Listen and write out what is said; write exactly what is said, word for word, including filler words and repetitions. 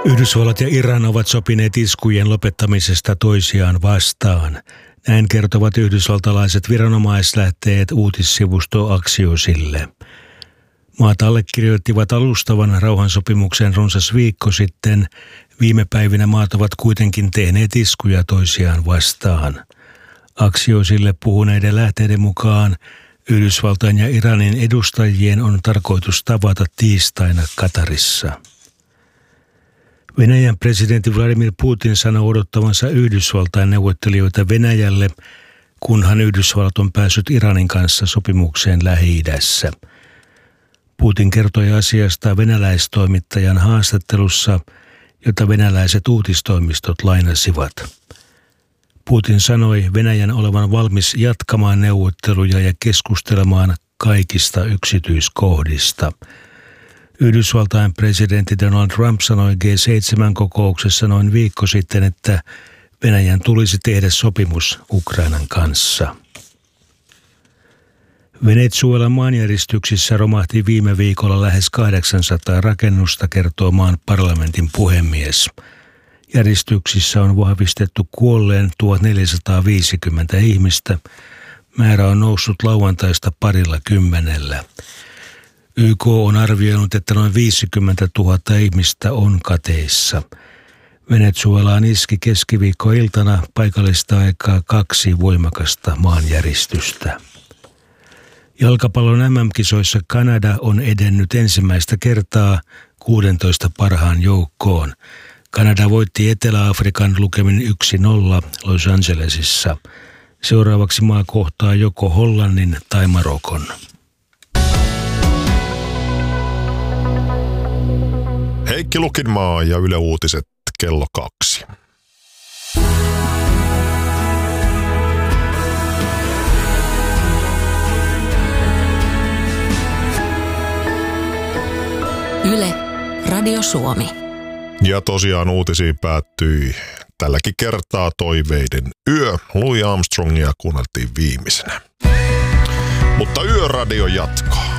Yhdysvallat ja Iran ovat sopineet iskujen lopettamisesta toisiaan vastaan. Näin kertovat yhdysvaltalaiset viranomaislähteet uutissivusto Axiosille. Maat allekirjoittivat alustavan rauhansopimuksen runsas viikko sitten. Viime päivinä maat ovat kuitenkin tehneet iskuja toisiaan vastaan. Axiosille puhuneiden lähteiden mukaan Yhdysvaltain ja Iranin edustajien on tarkoitus tavata tiistaina Katarissa. Venäjän presidentti Vladimir Putin sanoi odottavansa Yhdysvaltain neuvottelijoita Venäjälle, kunhan Yhdysvallat on päässyt Iranin kanssa sopimukseen Lähi-idässä. Putin kertoi asiasta venäläistoimittajan haastattelussa, jota venäläiset uutistoimistot lainasivat. Putin sanoi Venäjän olevan valmis jatkamaan neuvotteluja ja keskustelemaan kaikista yksityiskohdista. Yhdysvaltain presidentti Donald Trump sanoi G seitsemän-kokouksessa noin viikko sitten, että Venäjän tulisi tehdä sopimus Ukrainan kanssa. Venezuelan maanjäristyksissä romahti viime viikolla lähes kahdeksansataa rakennusta, kertoo maan parlamentin puhemies. Järjestyksissä on vahvistettu kuolleen tuhatneljäsataaviisikymmentä ihmistä. Määrä on noussut lauantaista parilla kymmenellä. Y K on arvioinut, että noin viisikymmentätuhatta ihmistä on kateissa. Venezuelaan iski keskiviikkoiltana paikallista aikaa kaksi voimakasta maanjäristystä. Jalkapallon M M-kisoissa Kanada on edennyt ensimmäistä kertaa kuusitoista parhaan joukkoon. Kanada voitti Etelä-Afrikan lukemin yksi nolla Los Angelesissa. Seuraavaksi maa kohtaa joko Hollannin tai Marokon. Heikki Lukinmaa ja Yle Uutiset kello kaksi. Yle, Radio Suomi. Ja tosiaan uutisiin päättyi tälläkin kertaa toiveiden yö. Louis Armstrongia kuunneltiin viimeisenä. Mutta Yöradio jatkaa.